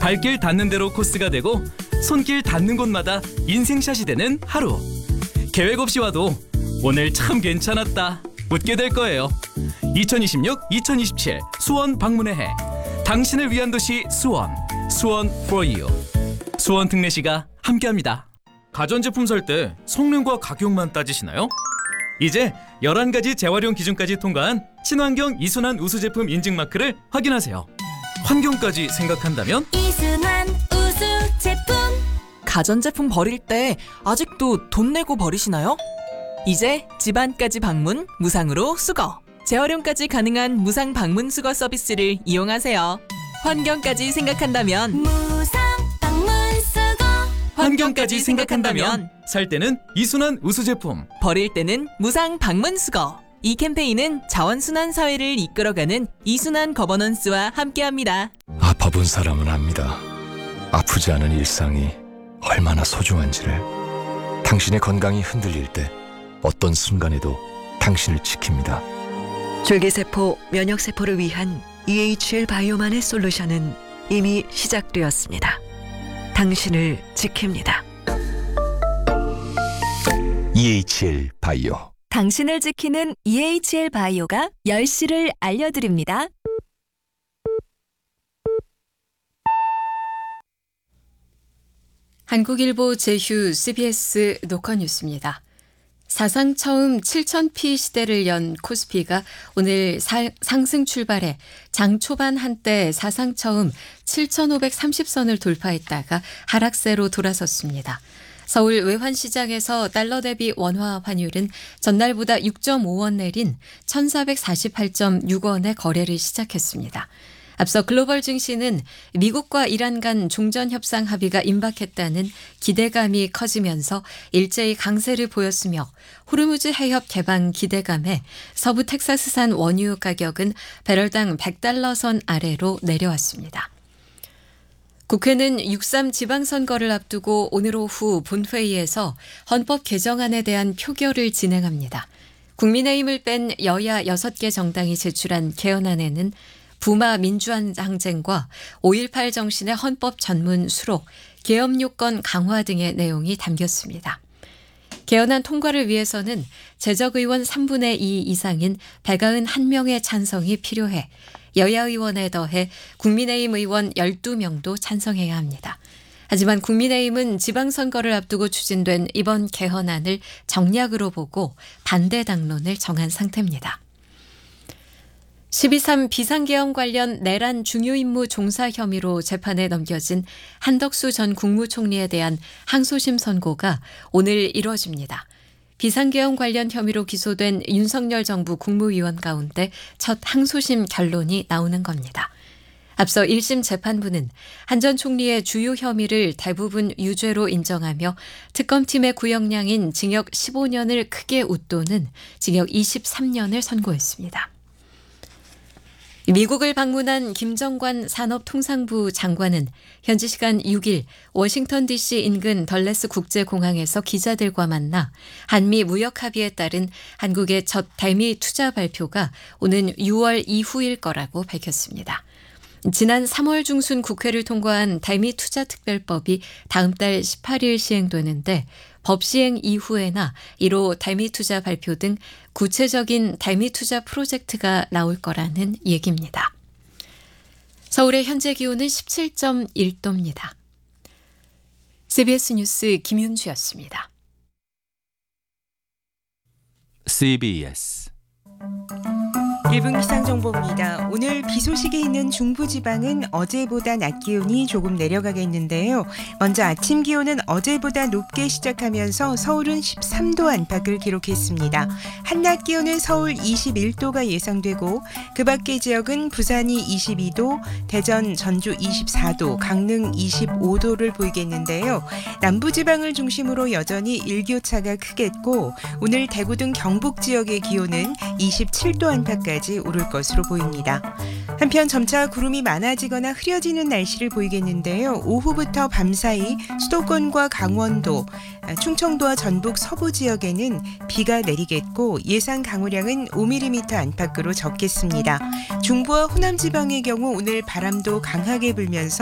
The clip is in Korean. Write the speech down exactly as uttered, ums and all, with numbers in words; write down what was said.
발길 닿는 대로 코스가 되고 손길 닿는 곳마다 인생샷이 되는 하루. 계획 없이 와도 오늘 참 괜찮았다 웃게 될 거예요. 이천이십육 이천이십칠 수원 방문의 해. 당신을 위한 도시 수원. 수원 for you. 수원 특례시가 함께합니다. 가전제품 살 때 성능과 가격만 따지시나요? 이제 열한 가지 재활용 기준까지 통과한 친환경 이순환 우수 제품 인증 마크를 확인하세요. 환경까지 생각한다면 이순환 우수 제품. 가전제품 버릴 때 아직도 돈 내고 버리시나요? 이제 집안까지 방문 무상으로 수거. 재활용까지 가능한 무상 방문 수거 서비스를 이용하세요. 환경까지 생각한다면 무상 방문 수거. 환경까지 생각한다면 살 때는 이순환 우수 제품, 버릴 때는 무상 방문 수거. 이 캠페인은 자원순환 사회를 이끌어가는 이순환 거버넌스와 함께합니다. 아파본 사람은 압니다. 아프지 않은 일상이 얼마나 소중한지를. 당신의 건강이 흔들릴 때 어떤 순간에도 당신을 지킵니다. 줄기세포, 면역세포를 위한 이에이치엘 바이오만의 솔루션은 이미 시작되었습니다. 당신을 지킵니다. 이에이치엘 바이오. 당신을 지키는 이에이치엘 바이오가 열 시를 알려드립니다. 한국일보 제휴 씨비에스 녹화뉴스입니다. 사상 처음 칠천 피 시대를 연 코스피가 오늘 사, 상승 출발해 장 초반 한때 사상 처음 칠천오백삼십 선을 돌파했다가 하락세로 돌아섰습니다. 서울 외환시장에서 달러 대비 원화 환율은 전날보다 육 점 오 원 내린 천사백사십팔 점 육 원에 거래를 시작했습니다. 앞서 글로벌 증시는 미국과 이란 간 종전협상 합의가 임박했다는 기대감이 커지면서 일제히 강세를 보였으며 호르무즈 해협 개방 기대감에 서부 텍사스산 원유 가격은 배럴당 백 달러 선 아래로 내려왔습니다. 국회는 육삼 지방선거를 앞두고 오늘 오후 본회의에서 헌법 개정안에 대한 표결을 진행합니다. 국민의힘을 뺀 여야 여섯 개 정당이 제출한 개헌안에는 부마 민주항쟁과 오일팔 정신의 헌법 전문 수록, 계엄 요건 강화 등의 내용이 담겼습니다. 개헌안 통과를 위해서는 재적의원 삼분의 이 이상인 백구십일 명의 찬성이 필요해 여야 의원에 더해 국민의힘 의원 열두 명도 찬성해야 합니다. 하지만 국민의힘은 지방선거를 앞두고 추진된 이번 개헌안을 정략으로 보고 반대 당론을 정한 상태입니다. 십이 삼 비상계엄 관련 내란 중요임무 종사 혐의로 재판에 넘겨진 한덕수 전 국무총리에 대한 항소심 선고가 오늘 이뤄집니다. 비상계엄 관련 혐의로 기소된 윤석열 정부 국무위원 가운데 첫 항소심 결론이 나오는 겁니다. 앞서 일 심 재판부는 한 전 총리의 주요 혐의를 대부분 유죄로 인정하며 특검팀의 구형량인 징역 십오 년을 크게 웃도는 징역 이십삼 년을 선고했습니다. 미국을 방문한 김정관 산업통상부 장관은 현지 시간 육 일 워싱턴 디씨 인근 덜레스 국제공항에서 기자들과 만나 한미 무역 합의에 따른 한국의 첫 대미 투자 발표가 오는 유월 이후일 거라고 밝혔습니다. 지난 삼월 중순 국회를 통과한 대미 투자특별법이 다음 달 십팔 일 시행되는데 법 시행 이후에나 이로 대미 투자 발표 등 구체적인 대미 투자 프로젝트가 나올 거라는 얘기입니다. 서울의 현재 기온은 십칠 점 일 도입니다. 씨비에스 뉴스 김윤주였습니다. 씨비에스 일 분 기상정보입니다. 오늘 비 소식이 있는 중부지방은 어제보다 낮 기온이 조금 내려가겠는데요. 먼저 아침 기온은 어제보다 높게 시작하면서 서울은 십삼 도 안팎을 기록했습니다. 한낮 기온은 서울 이십일 도가 예상되고 그 밖의 지역은 부산이 이십이 도, 대전, 전주 이십사 도, 강릉 이십오 도를 보이겠는데요. 남부지방을 중심으로 여전히 일교차가 크겠고 오늘 대구 등 경북 지역의 기온은 이십칠 도 안팎까지 오를 것으로 보입니다. 한편 점차 구름이 많아지거나 흐려지는 날씨를 보이겠는데요. 오후부터 밤사이 수도권과 강원도, 충청도와 전북 서부 지역에는 비가 내리겠고 예상 강우량은 오 밀리미터 안팎으로 적겠습니다. 중부와 호남 지방의 경우 오늘 바람도 강하게 불면서